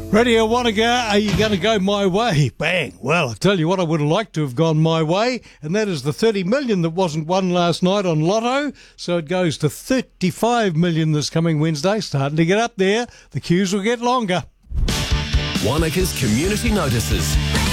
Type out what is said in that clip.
Radio Wanaka, are you going to go my way? Bang. Well, I tell you what, I would have liked to have gone my way, and that is the 30 million that wasn't won last night on Lotto. So it goes to 35 million this coming Wednesday. Starting to get up there. The queues will get longer. Wanaka's community notices.